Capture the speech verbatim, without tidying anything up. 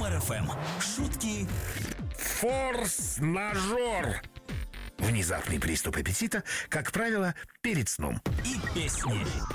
Юмор эф эм. Шутки. Форс-мажор. Внезапный приступ аппетита, как правило, перед сном. И песни.